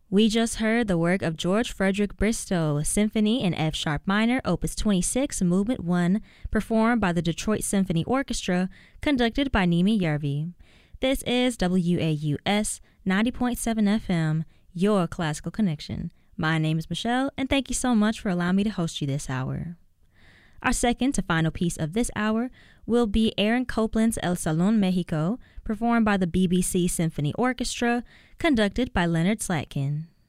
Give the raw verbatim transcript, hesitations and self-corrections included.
We just heard the work of George Frederick Bristow, Symphony in F sharp minor, Opus twenty-six, Movement one, performed by the Detroit Symphony Orchestra, conducted by Nimi Yervi. This is W A U S ninety point seven F M, your classical connection. My name is Michelle, and thank you so much for allowing me to host you this hour. Our second to final piece of this hour will be Aaron Copland's El Salón Mexico, performed by the B B C Symphony Orchestra, conducted by Leonard Slatkin.